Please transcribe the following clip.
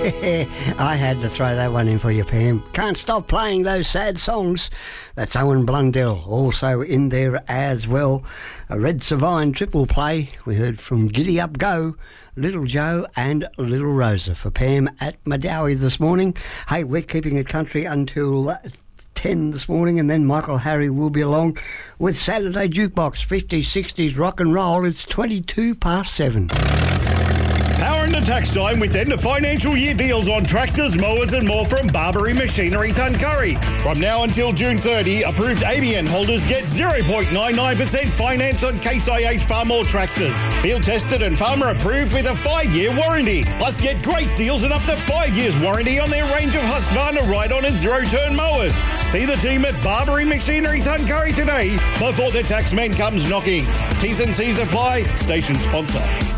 I had to throw that one in for you, Pam. Can't stop playing those sad songs. That's Owen Blundell, also in there as well. A Red Savine triple play. We heard from Giddy Up Go, Little Joe and Little Rosa for Pam at Madawi this morning. Hey, we're keeping it country until 10 this morning, and then Michael Harry will be along with Saturday Jukebox, 50s, 60s, rock and roll. It's 22 past 7. Power into tax time with end of financial year deals on tractors, mowers and more from Barbary Machinery Tuncurry. From now until June 30, approved ABN holders get 0.99% finance on Case IH Farmall tractors. Field tested and farmer approved with a 5-year warranty. Plus get great deals and up to 5 years warranty on their range of Husqvarna ride-on and zero-turn mowers. See the team at Barbary Machinery Tuncurry today before the taxman comes knocking. T's and C's apply. Station sponsor.